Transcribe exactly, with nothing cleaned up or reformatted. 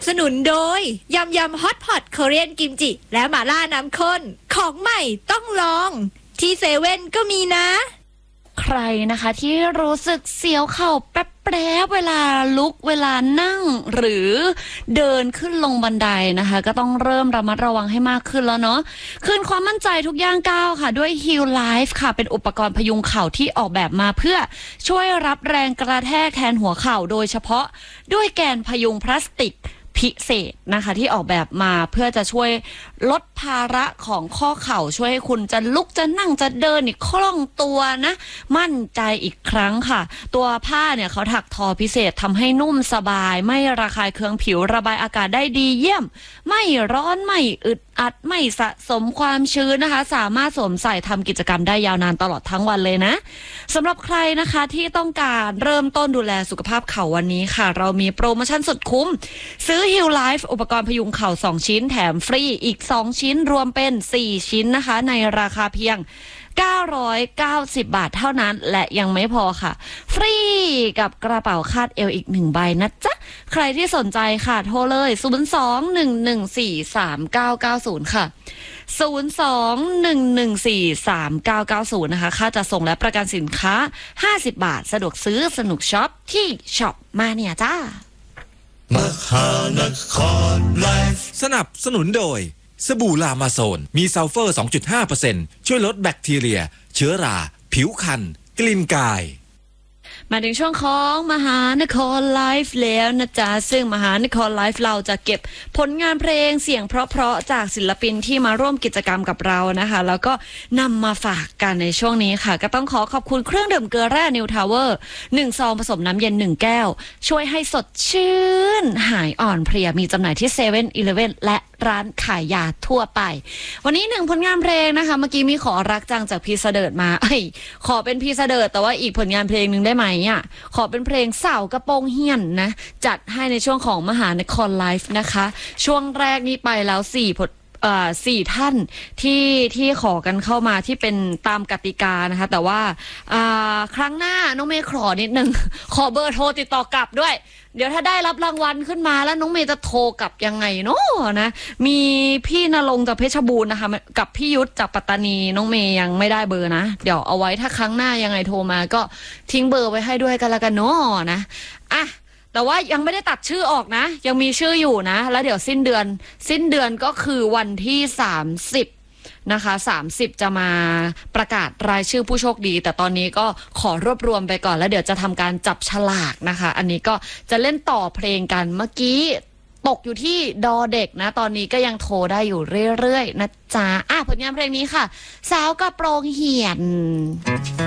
สนุนโดยยำยำฮอตพอตคอเรียนกิมจิและหม่าล่าน้ำข้นของใหม่ต้องลองที่เซเว่นก็มีนะใครนะคะที่รู้สึกเสียวเข่าแป๊บแป๊บเวลาลุกเวลานั่งหรือเดินขึ้นลงบันไดนะคะก็ต้องเริ่มระมัดระวังให้มากขึ้นแล้วเนาะคืนความมั่นใจทุกย่างก้าวค่ะด้วย Heal Life ค่ะเป็นอุปกรณ์พยุงเข่าที่ออกแบบมาเพื่อช่วยรับแรงกระแทกแทนหัวเข่าโดยเฉพาะด้วยแกนพยุงพลาสติกพิเศษนะคะที่ออกแบบมาเพื่อจะช่วยลดภาระของข้อเข่าช่วยให้คุณจะลุกจะนั่งจะเดินอีกคล่องตัวนะมั่นใจอีกครั้งค่ะตัวผ้าเนี่ยเขาถักทอพิเศษทำให้นุ่มสบายไม่ระคายเคืองผิวระบายอากาศได้ดีเยี่ยมไม่ร้อนไม่อึดอัดไม่สะสมความชื้นนะคะสามารถสวมใส่ทำกิจกรรมได้ยาวนานตลอดทั้งวันเลยนะสำหรับใครนะคะที่ต้องการเริ่มต้นดูแลสุขภาพเข่าวันนี้ค่ะเรามีโปรโมชั่นสุดคุ้มซื้อ Heal Life อุปกรณ์พยุงเข่าสองชิ้นแถมฟรีอีกสองชิ้นรวมเป็นสี่ชิ้นนะคะในราคาเพียงเก้าร้อยเก้าสิบบาทเท่านั้นและยังไม่พอค่ะฟรีกับกระเป๋าคาดเอวอีกหนึ่งใบนะจ๊ะใครที่สนใจค่ะโทรเลยศูนย์ สอง หนึ่ง หนึ่ง สี่ สาม เก้า เก้า ศูนย์ค่ะศูนย์ สอง หนึ่ง หนึ่ง สี่ สาม เก้า เก้า ศูนย์นะคะค่าจัดส่งและประกันสินค้าห้าสิบบาทสะดวกซื้อสนุกช็อปที่ช็อปมาเนี่ยจ้ามหานครไลฟ์สนับสนุนโดยสบู่ลามาโซนมีซัลเฟอร์ สองจุดห้าเปอร์เซ็นต์ ช่วยลดแบคทีเรียเชื้อราผิวคันกลิ่นกายมาถึงช่วงของมหานครไลฟ์แล้วนะจ๊ะซึ่งมหานครไลฟ์เราจะเก็บผลงานเพลงเสียงเพราะๆจากศิลปินที่มาร่วมกิจกรรมกับเรานะคะแล้วก็นำมาฝากกันในช่วงนี้ค่ะก็ต้องขอขอบคุณเครื่องดื่มเกลือแร่นิวทาวเวอร์หนึ่งซองผสมน้ำเย็นหนึ่งแก้วช่วยให้สดชื่นหายอ่อนเพลียมีจำหน่ายที่เซเว่นอีเลฟเว่นและร้านขายยาทั่วไปวันนี้หนึ่งผลงานเพลงนะคะเมื่อกี้มีขอรักจังจากพี่เสดิร์ดมาเอ้ยขอเป็นพี่เสดิร์ดแต่ว่าอีกผลงานเพลงหนึ่งได้ไหมอ่ะขอเป็นเพลงสาวกระโปรงเหี่ยนนะจัดให้ในช่วงของมหานครไลฟ์นะคะช่วงแรกนี้ไปแล้วสี่ผลเอ่อสี่ท่านที่ที่ขอกันเข้ามาที่เป็นตามกติกานะคะแต่ว่าอ่าครั้งหน้าน้องเมย์ขอนิดนึงขอเบอร์โทรติดต่อกลับด้วยเดี๋ยวถ้าได้รับรางวัลขึ้นมาแล้วน้องเมย์จะโทรกลับยังไงเนาะนะมีพี่ณรงค์จากเพชรบูรณ์นะคะกับพี่ยุทธจากปัตตานีน้องเมย์ยังไม่ได้เบอร์นะเดี๋ยวเอาไว้ถ้าครั้งหน้ายังไงโทรมาก็ทิ้งเบอร์ไว้ให้ด้วยกันละกันเนาะนะอ่ะแต่ว่ายังไม่ได้ตัดชื่อออกนะยังมีชื่ออยู่นะแล้วเดี๋ยวสิ้นเดือนสิ้นเดือนก็คือวันที่สามสิบนะคะสามสิบจะมาประกาศรายชื่อผู้โชคดีแต่ตอนนี้ก็ขอรวบรวมไปก่อนแล้วเดี๋ยวจะทำการจับฉลากนะคะอันนี้ก็จะเล่นต่อเพลงกันเมื่อกี้ตกอยู่ที่ดอเด็กนะตอนนี้ก็ยังโทรได้อยู่เรื่อยๆนะจ๊ะอ่ะผลงานเพลงนี้ค่ะสาวกระโปรงเหี่ยน